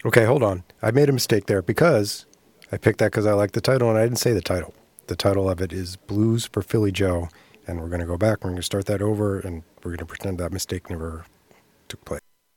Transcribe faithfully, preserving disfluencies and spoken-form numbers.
Okay, hold on. I made a mistake there because I picked that because I like the title, and I didn't say the title. The title of it is Blues for Philly Joe, and we're going to go back. We're going to start that over, and we're going to pretend that mistake never took place.